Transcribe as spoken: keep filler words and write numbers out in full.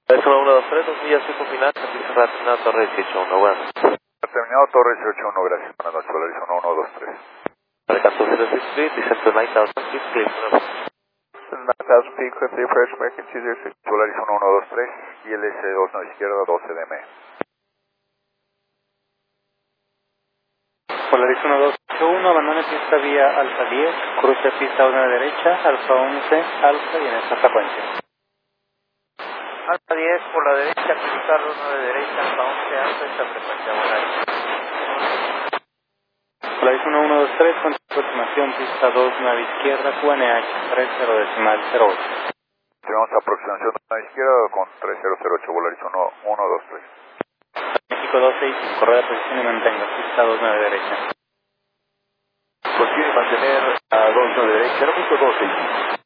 Es uno dos tres, dos millas cinco final, servicio terminado Torre dieciocho uno, bueno. Terminado Torre dieciocho uno, gracias. Buenas noches, Volaris uno uno dos tres. Para caso cero seis Street, descent to nine thousand feet, clear for nine thousand feet, clear for the approach, American two zero six. Volaris uno uno dos tres, I L S dos nueve izquierda, doce D M. Polaris uno dos ocho uno, abandone pista vía Alfa diez, cruce pista uno derecha, Alfa once, Alfa y en esta frecuencia. Alfa diez por la derecha, pista uno de derecha, Alfa once, Alfa, esta frecuencia Volaris. Polaris uno uno dos tres, con aproximación pista dos nueve izquierda, Q N H tres cero decimal cero ocho. Tenemos aproximación a la izquierda con tres cero cero ocho, Volaris uno uno dos tres. México dos seis, correa de posición y mantenga, pista dos nueve derecha. Consigue mantener a dos nueve derecha, México dos seis.